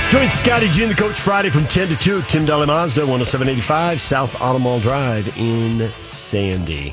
Join Scotty G and the Coach Friday from 10 to 2 at Tim Daly Mazda, 10785 South Auto Mall Drive in Sandy.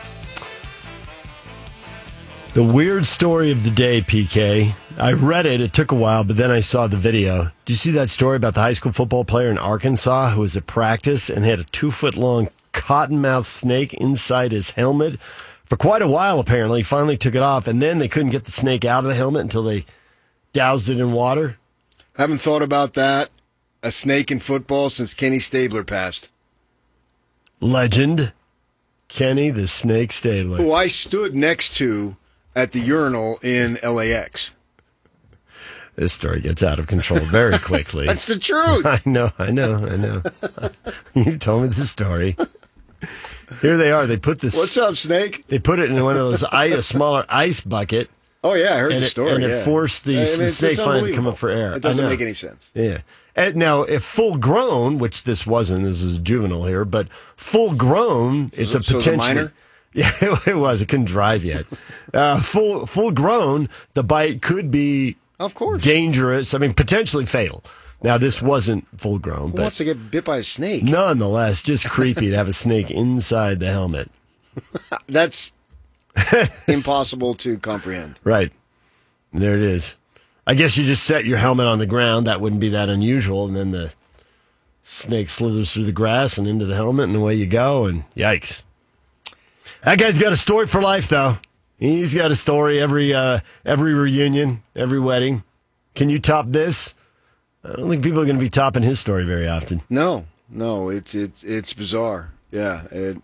The weird story of the day, PK. I read it. It took a while, but then I saw the video. Did you see that story about the high school football player in Arkansas who was at practice and had a 2-foot-long cottonmouth snake inside his helmet? For quite a while, apparently. He finally took it off, and then they couldn't get the snake out of the helmet until they doused it in water. Haven't thought about that, a snake in football, since Kenny Stabler passed. Legend, Kenny the Snake Stabler. Who I stood next to at the urinal in LAX. This story gets out of control very quickly. That's the truth. I know. You told me the story. Here they are. They put this. What's up, Snake? They put it in one of those a smaller ice bucket. Oh, yeah, I heard the story. And it forced the snake finally to come up for air. It doesn't make any sense. Yeah. And now, if full grown, which this wasn't, this is juvenile here, but full grown, it's a potential. So minor? Yeah, it was. It couldn't drive yet. Full grown, the bite could be of course dangerous. I mean, potentially fatal. Now, this wasn't full grown. Who wants to get bit by a snake? Nonetheless, just creepy to have a snake inside the helmet. That's impossible to comprehend. Right. There it is. I guess you just set your helmet on the ground. That wouldn't be that unusual. And then the snake slithers through the grass and into the helmet, and away you go. And yikes. That guy's got a story for life, though. He's got a story every reunion, every wedding. Can you top this? I don't think people are going to be topping his story very often. No, it's bizarre. Yeah,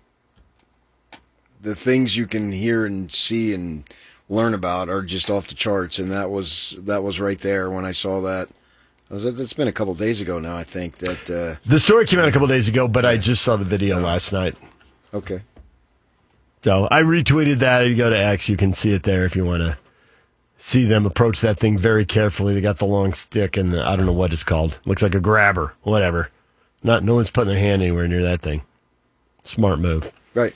the things you can hear and see and learn about are just off the charts, and that was right there when I saw that. It's been a couple days ago now, I think. That the story came out a couple days ago, but I just saw the video last night. Okay. So I retweeted that. You go to X, you can see it there if you want to see them approach that thing very carefully. They got the long stick, and I don't know what it's called. Looks like a grabber, whatever. No one's putting their hand anywhere near that thing. Smart move. Right.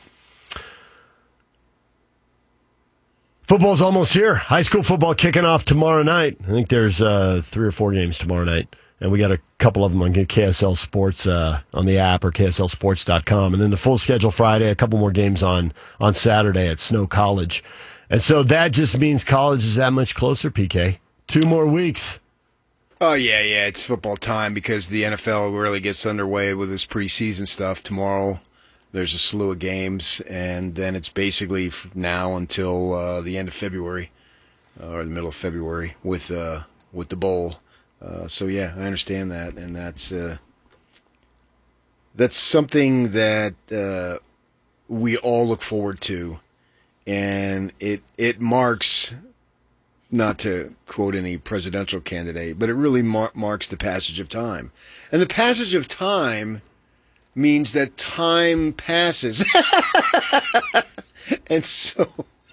Football's almost here. High school football kicking off tomorrow night. I think there's 3 or 4 games tomorrow night. And we got a couple of them on KSL Sports on the app or KSLSports.com. And then the full schedule Friday, a couple more games on Saturday at Snow College. And so that just means college is that much closer, PK. 2 more weeks. Oh, yeah, it's football time because the NFL really gets underway with this preseason stuff tomorrow. There's a slew of games, and then it's basically now until the end of February or the middle of February with the bowl. So yeah, I understand that, and that's something that we all look forward to, and it marks, not to quote any presidential candidate, but it really marks the passage of time, and the passage of time means that time passes. And so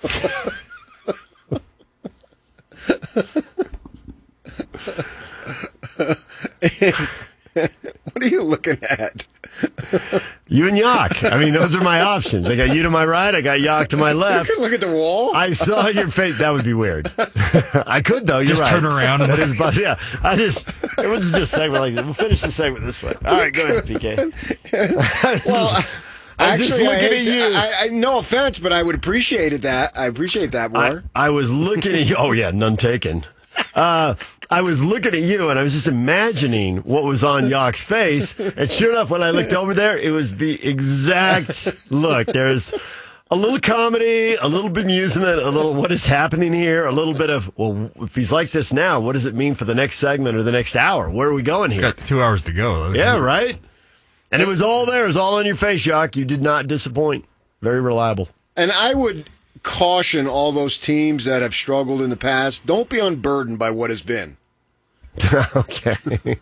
what are you looking at? You and Yak. I mean, those are my options. I got you to my right. I got Yak to my left. You could look at the wall. I saw your face. That would be weird. I could, though. You're just right. Turn around. And yeah. It was just a segment like this. We'll finish the segment this way. All right, go ahead, PK. Well, I was just looking at you. I no offense, but I would appreciate that. I appreciate that more. I was looking at you. Oh, yeah, none taken. I was looking at you, and I was just imagining what was on Yak's face. And sure enough, when I looked over there, it was the exact look. There's a little comedy, a little bemusement, a little what is happening here, a little bit of, well, if he's like this now, what does it mean for the next segment or the next hour? Where are we going here? Got 2 hours to go. Yeah, right? And it was all there. It was all on your face, Yak. You did not disappoint. Very reliable. And I would caution all those teams that have struggled in the past, don't be unburdened by what has been. Okay. I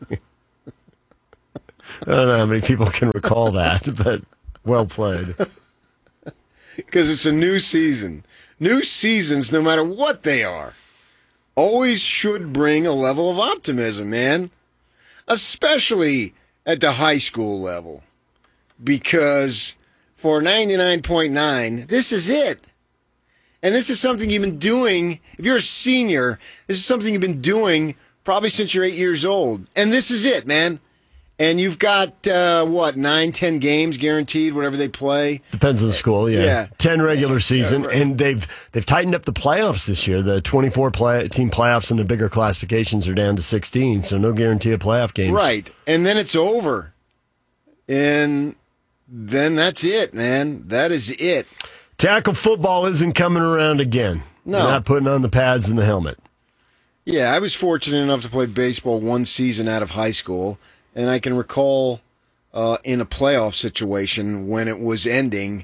don't know how many people can recall that, but well played. Because it's a new season. New seasons, no matter what they are, always should bring a level of optimism, man. Especially at the high school level. Because for 99.9, this is it. And this is something you've been doing. If you're a senior, this is something you've been doing probably since you're 8 years old. And this is it, man. And you've got, 9, 10 games guaranteed, whatever they play. Depends on the school, Yeah. 10 regular season, right. and they've tightened up the playoffs this year. The 24-team playoffs and the bigger classifications are down to 16, so no guarantee of playoff games. Right. And then it's over. And then that's it, man. That is it. Tackle football isn't coming around again. No. They're not putting on the pads and the helmet. Yeah, I was fortunate enough to play baseball one season out of high school, and I can recall in a playoff situation when it was ending,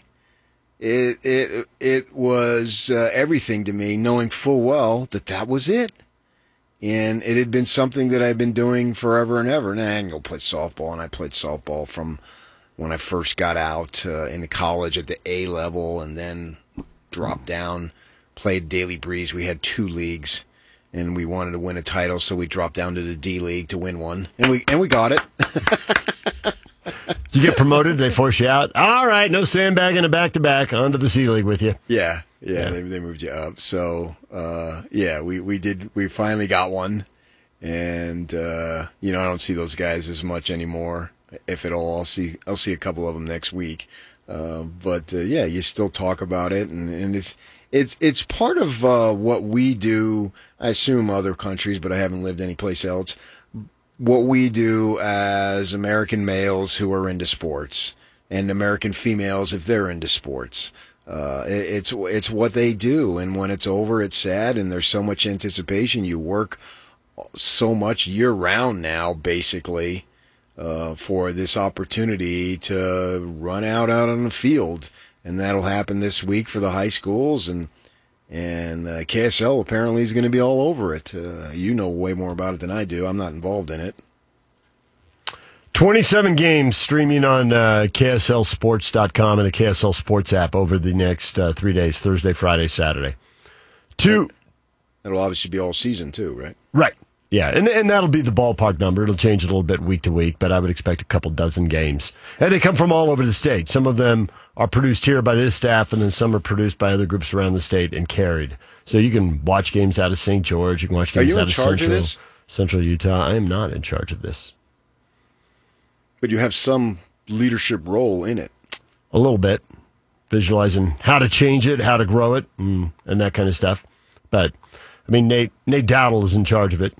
it was everything to me, knowing full well that was it. And it had been something that I'd been doing forever and ever. And I can go play softball, and I played softball from when I first got out into college at the A level, and then dropped down, played Daily Breeze. We had 2 leagues, and we wanted to win a title, so we dropped down to the D League to win one, and we got it. Did you get promoted? Did they force you out? All right, no sandbagging a back-to-back. On to the C League with you. Yeah. They moved you up. So we did. We finally got one, and I don't see those guys as much anymore, if at all. I'll see a couple of them next week, but you still talk about it, and it's part of what we do. I assume other countries, but I haven't lived anyplace else. What we do as American males who are into sports, and American females if they're into sports. It's what they do, and when it's over, it's sad, and there's so much anticipation. You work so much year-round now, basically, for this opportunity to run out on the field, and that'll happen this week for the high schools, and KSL apparently is going to be all over it. You know way more about it than I do. I'm not involved in it. 27 games streaming on KSLSports.com and the KSL Sports app over the next 3 days, Thursday, Friday, Saturday. That'll obviously be all season too, right? Right. Yeah, and that'll be the ballpark number. It'll change a little bit week to week, but I would expect a couple dozen games. And they come from all over the state. Some of them are produced here by this staff, and then some are produced by other groups around the state and carried. So you can watch games out of St. George. You can watch games out of Central Utah. I am not in charge of this. But you have some leadership role in it. A little bit. Visualizing how to change it, how to grow it, and that kind of stuff. But, I mean, Nate Dowdle is in charge of it.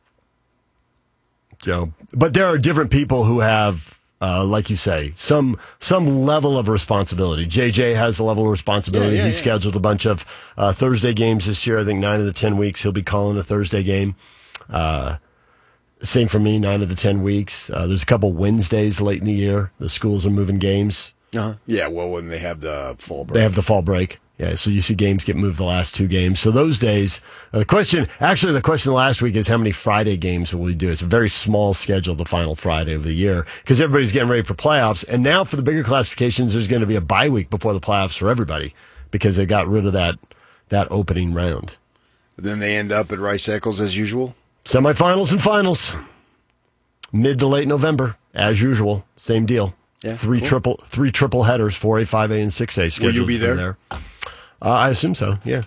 So, but there are different people who have, like you say, some level of responsibility. JJ has a level of responsibility. He scheduled a bunch of Thursday games this year. I think 9 of the 10 weeks he'll be calling a Thursday game. Same for me, 9 of the 10 weeks. There's a couple Wednesdays late in the year. The schools are moving games. Uh-huh. Yeah, well, when they have the fall break. They have the fall break. Yeah, so you see games get moved the last 2 games. So those days, the question last week is how many Friday games will we do? It's a very small schedule, the final Friday of the year, because everybody's getting ready for playoffs. And now for the bigger classifications, there's going to be a bye week before the playoffs for everybody because they got rid of that opening round. Then they end up at Rice Eccles as usual? Semifinals and finals. Mid to late November, as usual. Same deal. Yeah, three triple headers, 4A, 5A, and 6A scheduled. Will you be there? I assume so, yeah.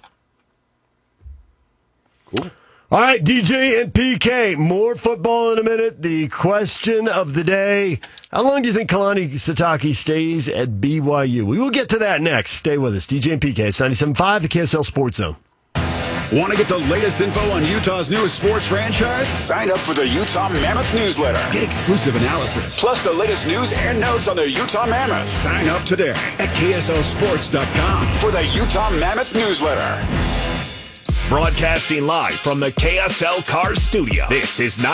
Cool. All right, DJ and PK, more football in a minute. The question of the day, how long do you think Kalani Sitake stays at BYU? We will get to that next. Stay with us. DJ and PK, it's 97.5, the KSL Sports Zone. Want to get the latest info on Utah's newest sports franchise? Sign up for the Utah Mammoth newsletter. Get exclusive analysis. Plus the latest news and notes on the Utah Mammoth. Sign up today at KSLSports.com for the Utah Mammoth newsletter. Broadcasting live from the KSL Cars Studio. This is